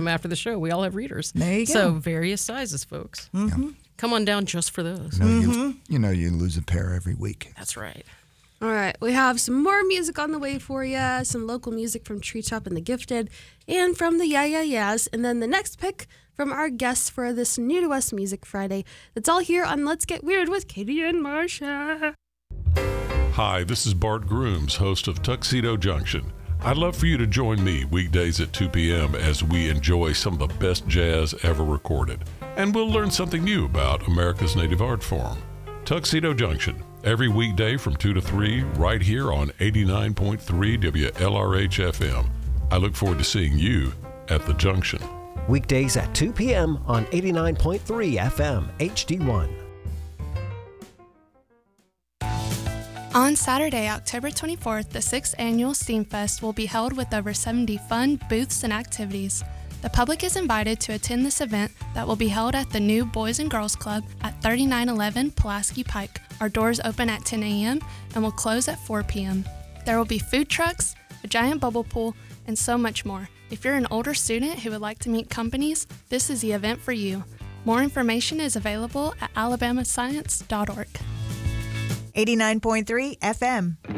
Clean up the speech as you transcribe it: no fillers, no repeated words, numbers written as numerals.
them after the show. We all have readers. There you go. So various sizes, folks. Mm-hmm. Come on down just for those. You lose a pair every week. That's right. All right, we have some more music on the way for you, some local music from Treetop and the Gifted, and from the Yeah Yeah Yeahs, and then the next pick from our guests for this New to Us Music Friday. That's all here on Let's Get Weird with Katie and Marsha. Hi, this is Bart Grooms, host of Tuxedo Junction. I'd love for you to join me weekdays at 2 p.m. as we enjoy some of the best jazz ever recorded. And we'll learn something new about America's native art form. Tuxedo Junction, every weekday from 2 to 3, right here on 89.3 WLRH FM. I look forward to seeing you at the Junction. Weekdays at 2 p.m. on 89.3 FM HD1. On Saturday, October 24th, the 6th Annual Steamfest will be held with over 70 fun booths and activities. The public is invited to attend this event that will be held at the new Boys and Girls Club at 3911 Pulaski Pike. Our doors open at 10 a.m. and will close at 4 p.m. There will be food trucks, a giant bubble pool, and so much more. If you're an older student who would like to meet companies, this is the event for you. More information is available at alabamascience.org. 89.3 FM.